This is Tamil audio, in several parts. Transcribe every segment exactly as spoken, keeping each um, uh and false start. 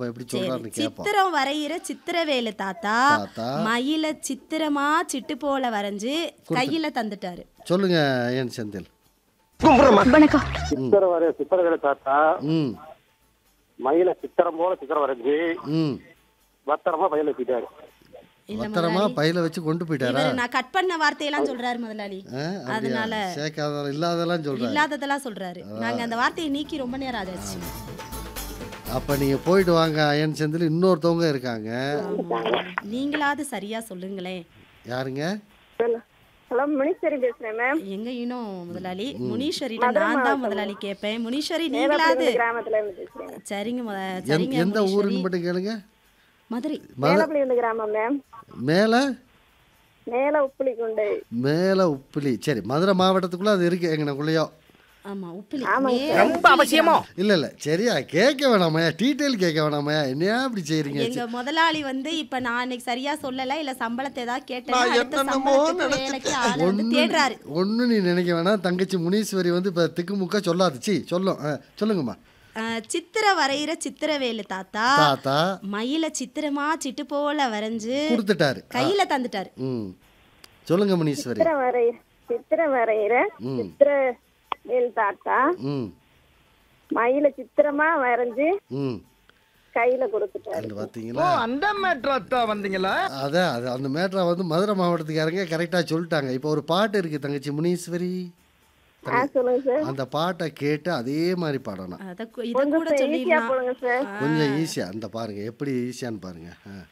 பாப்பா எப்படி சொல்றாருன்னு கேட்போம். சித்திரம் வரைகிற சித்திரவேலு தாத்தா மயில சித்திரமா சிட்டு போல வரைஞ்சு கையில தந்துட்டாரு. சொல்லுங்க ஏன் செந்தில். வணக்கம். சித்திரம் வரைய சித்திரவேலு தாத்தா மயில சித்திரம் போல சித்திரம் வரைஞ்சு பத்திரமா பையில வச்சுட்டாரு. பத்திரமா பையில வச்சு கொண்டு போயிட்டாரா? நான் கட் பண்ண வார்த்தையெல்லாம் சொல்றாரு முதலாளி. அதனால சேக்காத இல்லாததெல்லாம் சொல்றாரு. இல்லாததெல்லாம் சொல்றாரு. நாங்க அந்த வார்த்தையை நீக்கி ரொம்ப நேரம் ஆச்சு. அப்ப நீங்க போயிட்டு வாங்க அயன் செந்தில். இன்னொருத்தவங்க இருக்காங்க. நீங்களாவது சரியா சொல்லுங்களேன். யாருங்க? ஹலோ முனீஸ்வரி பேசுறேன் மேம். எங்க இன்னும் முதலாளி முனீஸ்வரி நான் தான் முதலாளி கேட்பேன். முனீஸ்வரி நீங்களாவது கிராமத்துல இருந்து பேசுறேன். சரிங்க சரிங்க. எந்த ஊருன்னு மட்டும் கேளுங்க. மதுரை மேலப்புலி கிராமம் மேம். மேல மேல உப்புளி குண்டை. மேல உப்புளி. சரி மதுரை மாவட்டத்துக்குள்ள அது இருக்கு எங்கனக்குள்ளயோ. ஆமா உப்புளி ரொம்ப அவசியமோ? இல்ல இல்ல சரியா கேட்க வேணாமையா, டீடைல் கேட்க வேணாமையா, என்னையா இப்படி செய்றீங்க? எங்க முதலாளி வந்து இப்ப நான் அன்னைக்கு சரியா சொல்லல இல்ல சம்பளத்தை ஏதாவது கேட்டேன்னா தேடுறாரு. ஒண்ணு நீ நினைக்க வேணாம். தங்கச்சி முனீஸ்வரி வந்து இப்ப திக்குமுக்க சொல்லாதுச்சு சொல்லும். சொல்லுங்கம்மா. சித்திர வரைகிற சித்திரவேலு தாத்தா தாத்தா மயில சித்திரமா சிட்டு போல வரைஞ்சு கொடுத்துட்டாரு, கையில தந்துட்டாரு. சொல்லுங்க முனீஸ்வரி. சித்திர வரை சித்திர வரைகிற சித்திரவேலு தாத்தா மயில சித்திரமா வரைஞ்சு கையில கொடுத்துட்டாரு. பாத்தீங்களா? அந்த மேட்ரா வந்தீங்களா? அதான் அது அந்த மேட்ரா வந்து மதுரை மாவட்டத்துக்காரங்க கரெக்டா சொல்லிட்டாங்க. இப்போ ஒரு பாட்டு இருக்கு தங்கச்சி முனீஸ்வரி. அந்த பாட்டை கேட்டு அதே மாதிரி பாடணும். கொஞ்சம் ஈஸியா அந்த பாருங்க எப்படி ஈஸியான்னு பாருங்க.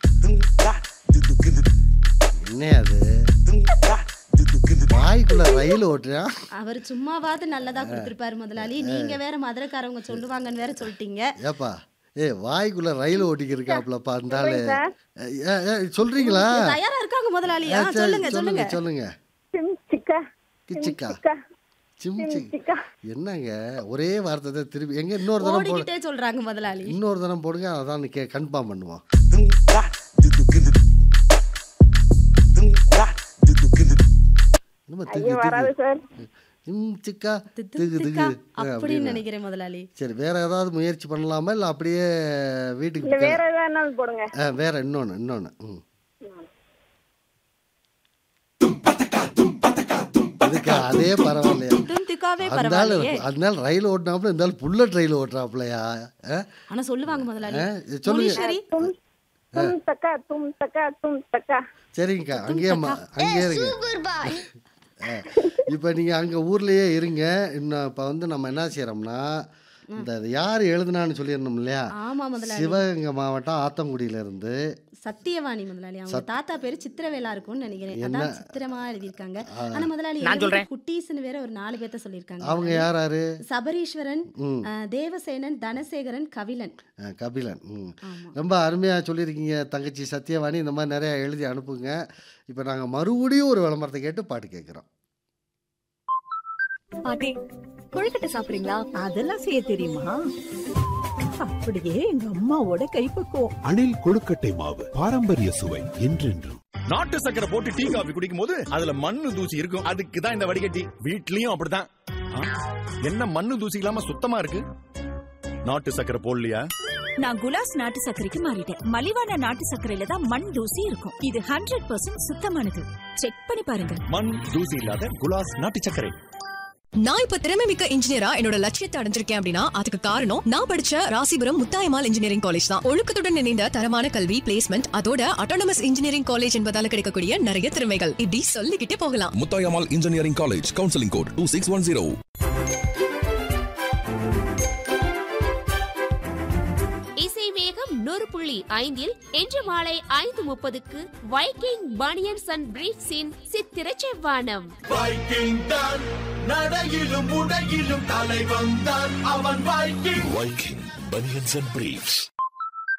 என்ன அது வாய்க்குள்ள ரயில் ஓட்டுறா? அவர் சும்மாவாது நல்லதா கொடுத்திருப்பாரு முதலாளி. நீங்க வேற மதுரைக்காரவங்க சொல்லுவாங்கன்னு வேற சொல்லிட்டீங்க. ஏப்பா ஏ வாய்க்குள்ள ரயில் ஓட்டிக்கு இருக்காப்லப்பா அந்த ஆளு. சொல்றீங்களா? தயாரா இருக்காங்க முதலாளி. சொல்லுங்க சொல்லுங்க சொல்லுங்க. கிச்சிக்கா என்னங்க ஒரே வார்த்தை தான் திருப்பி எங்க இன்னொரு தரம் போடுங்க சொல்றாங்க முதலாளி. இன்னொரு தரம் போடுங்க அதான் கன்ஃபார்ம் பண்ணுவோம். நினைக்கிறேன் முதலாளி. சரி வேற ஏதாவது முயற்சி பண்ணலாமா இல்ல அப்படியே வீட்டுக்கு வேற இன்னொன்னு இன்னொன்னு அதே பரவாயில்லையா? அதனால ரயில் ஓட்டினாப்புல இருந்தாலும் புல்லட் ரயில் ஓட்டுறாப்புலையா? ஆனா சொல்லுவாங்க முதலாளி. சொல்லுங்க. சரிங்கக்கா அங்கேயே அங்கேயே இருங்க. இப்போ நீங்கள் அங்கே ஊர்லேயே இருங்க. இன்னும் இப்போ வந்து நம்ம என்ன செய்கிறோம்னா இந்த யார் எழுதுனான்னு சொல்லிடணும் இல்லையா? சிவகங்கை மாவட்டம் ஆத்தங்குடியிலிருந்து சத்தியவாணி முதலாளி. அவங்க தாத்தா பேரு சித்திரவேலா இருக்கும்னு நினைக்கிறேன். அதான் சித்திரமா எழுதியிருக்காங்க. ஆனா முதலாளி குட்டீஸ்னு வேற ஒரு நாலு பேர்த்த சொல்லியிருக்காங்க. அவங்க யாராரு? சபரீஸ்வரன், தேவசேனன், தனசேகரன், கபிலன். கபிலன் ரொம்ப அருமையா சொல்லியிருக்கீங்க தங்கச்சி சத்தியவாணி. இந்த மாதிரி நிறைய எழுதி அனுப்புங்க. இப்போ நாங்கள் மறுபடியும் ஒரு விளம்பரத்தை கேட்டு பாட்டு கேட்குறோம். பாட்டி கொழுக்கட்டை சாப்பிடுறீங்களா? அதெல்லாம் செய்ய தெரியுமா? அப்படியே எங்க அம்மாவோட கைப்பக்குவம். அணில் கொழுக்கட்டை மாவு பாரம்பரிய சுவை என்றென்றும். நாட்டு சக்கரை போட்டு டீ காபி குடிக்கும் போது அதுல மண்ணு தூசி இருக்கும். அதுக்கு தான் இந்த வடிகட்டி. வீட்லயும் அப்படிதான். என்ன மண்ணு தூசி இல்லாம சுத்தமா இருக்கு? நாட்டு சக்கரை போடலையா? நான் குலாஸ் நாட்டு சக்கரைக்கு மாறிட்டேன். மலிவான நாட்டு சக்கரையில தான் மண் தூசி இருக்கும். இது ஹண்ட்ரட் பர்சன்ட் சுத்தமானது. செக் பண்ணி பாருங்க. மண் தூசி இல்லாத குலாஸ் நாட்டு சக்கரை. நான் இப்ப திறமை மிக்க இன்ஜினியரா என்னோட லட்சியத்தை அடைஞ்சிருக்கேன் அப்படின்னா அதுக்கு காரணம் நான் படிச்ச ராசிபுரம் முத்தாயம்மாள் இன்ஜினியரிங் காலேஜ் தான். ஒழுக்கத்துடன் இணைந்த தரமான கல்வி, பிளேஸ்மெண்ட், அதோட அட்டானமஸ் இன்ஜினியரிங் காலேஜ் என்பதால கிடைக்கக்கூடிய நிறைய திறமைகள் இப்படி சொல்லிக்கிட்டே போகலாம். Muthayammal engineering college, counselling code two six one zero. நூறு புள்ளி ஐந்தில் இன்று மாலை ஐந்து முப்பதுக்கு வைக்கிங் பனியன்ஸ் அண்ட் பிரீஃப்ஸின் சித்திர செவ்வானம். வைக்கிங் தான் நடையிலும் உடையிலும் தலைவன் தான் அவன். Viking Viking banians and briefs.